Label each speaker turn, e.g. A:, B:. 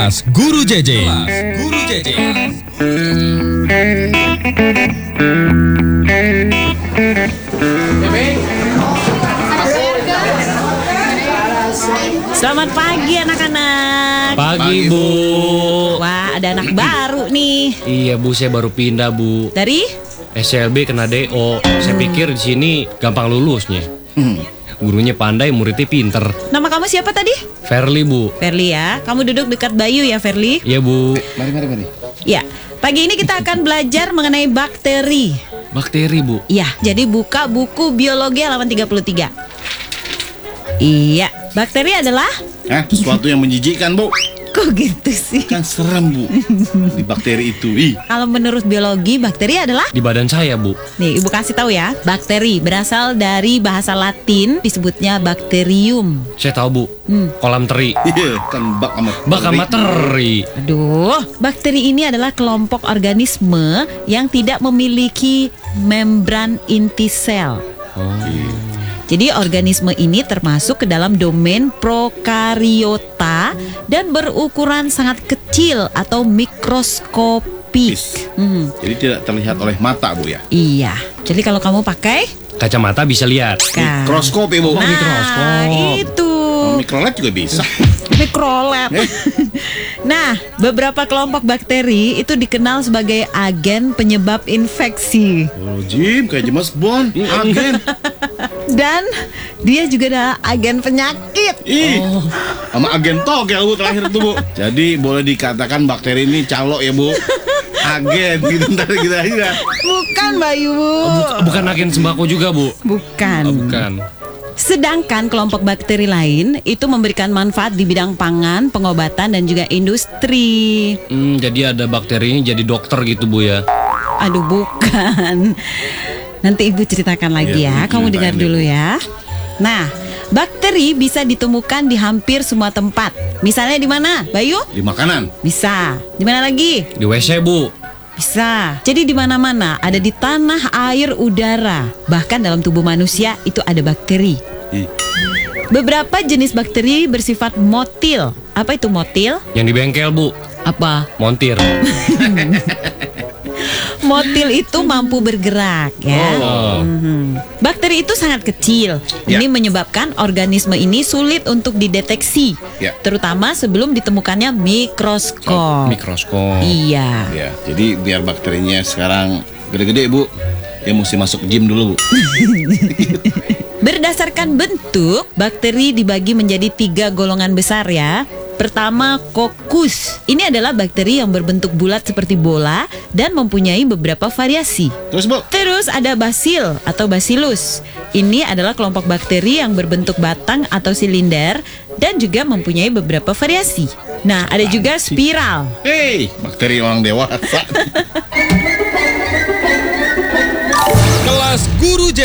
A: Kelas Guru JJ. Kelas Guru JJ.
B: Selamat pagi anak-anak.
C: Pagi, Bu.
B: Wah, ada anak baru nih.
C: Iya, Bu, saya baru pindah, Bu.
B: Dari?
C: SLB kena DO. Saya pikir di sini gampang lulusnya. Gurunya pandai, muridnya pinter.
B: Nama kamu siapa tadi?
C: Verly, Bu.
B: Verly ya. Kamu duduk dekat Bayu ya, Verly?
C: Iya, Bu.
D: Mari.
B: Ya. Pagi ini kita akan belajar mengenai bakteri.
C: Bakteri, Bu.
B: Ya, jadi buka buku biologi halaman 33. Iya, bakteri adalah?
D: Sesuatu yang menjijikkan, Bu.
B: Kok gitu sih?
D: Kan serem, Bu. Di bakteri itu.
B: Kalau menurut biologi, bakteri adalah?
C: Di badan saya, Bu.
B: Nih, Ibu kasih tahu ya. Bakteri berasal dari bahasa Latin, disebutnya bacterium.
C: Saya tahu, Bu. Kolam teri.
D: Iya, kan bak sama
C: Bak sama teri.
B: Aduh, bakteri ini adalah kelompok organisme yang tidak memiliki membran inti sel. Jadi organisme ini termasuk ke dalam domain prokariota dan berukuran sangat kecil atau mikroskopik.
D: Jadi tidak terlihat oleh mata, Bu ya.
B: Iya, jadi kalau kamu pakai
C: Kacamata bisa lihat.
D: Mikroskop ya, Bu.
B: Nah,
C: mikroskop.
B: itu
D: Mikroled juga bisa.
B: mikrolab. Nah, beberapa kelompok bakteri itu dikenal sebagai agen penyebab infeksi.
D: Oh, Jim, kayak James Bond. Agen.
B: Dan dia juga adalah agen penyakit.
D: Sama agen togel, Bu, terakhir tuh, Bu. Jadi boleh dikatakan bakteri ini calo ya, Bu. Agen gitu, ntar gitu aja.
B: Bukan, Bayu.
C: Bukan agen sembako juga, Bu.
B: Bukan.
C: Bukan.
B: Sedangkan kelompok bakteri lain itu memberikan manfaat di bidang pangan, pengobatan, dan juga industri.
C: Jadi ada bakteri ini jadi dokter gitu, Bu ya.
B: Aduh, bukan. Nanti Ibu ceritakan lagi ya. Kamu dengar dulu ya. Nah, bakteri bisa ditemukan di hampir semua tempat. Misalnya di mana, Bayu?
D: Di makanan.
B: Bisa. Di mana lagi?
C: Di WC, Bu.
B: Bisa. Jadi di mana-mana, ada di tanah, air, udara. Bahkan dalam tubuh manusia itu ada bakteri. Beberapa jenis bakteri bersifat motil. Apa itu motil?
C: Yang di bengkel, Bu.
B: Apa?
C: Montir.
B: Motil itu mampu bergerak ya. Bakteri itu sangat kecil.
D: Ya.
B: Ini menyebabkan organisme ini sulit untuk dideteksi.
D: Ya.
B: Terutama sebelum ditemukannya mikroskop.
C: Mikroskop.
B: Iya.
D: Ya, jadi biar bakterinya sekarang gede-gede, Bu, ya mesti masuk gym dulu, Bu.
B: Berdasarkan bentuk, bakteri dibagi menjadi 3 golongan besar ya. Pertama, kokus. Ini adalah bakteri yang berbentuk bulat seperti bola dan mempunyai beberapa variasi.
D: Terus, Bu?
B: Terus ada basil atau bacillus. Ini adalah kelompok bakteri yang berbentuk batang atau silinder dan juga mempunyai beberapa variasi. Nah, ada juga spiral.
D: Hei, bakteri orang dewasa.
A: Kelas Guru JJ.